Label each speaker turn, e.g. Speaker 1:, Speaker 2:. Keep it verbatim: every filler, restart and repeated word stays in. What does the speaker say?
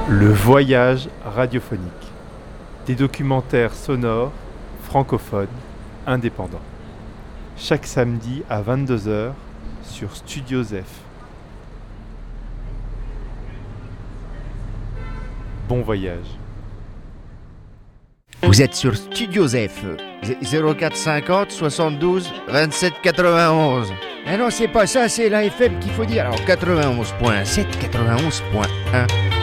Speaker 1: Le voyage radiophonique. Des documentaires sonores, francophones, indépendants. Chaque samedi à vingt-deux heures sur Studio Zef. Bon voyage.
Speaker 2: Vous êtes sur Studio Zef, zéro quatre cinquante soixante-douze vingt-sept quatre-vingt-onze. Ah non, c'est pas ça, c'est la F M qu'il faut dire. Alors quatre-vingt-onze point sept, quatre-vingt-onze point un.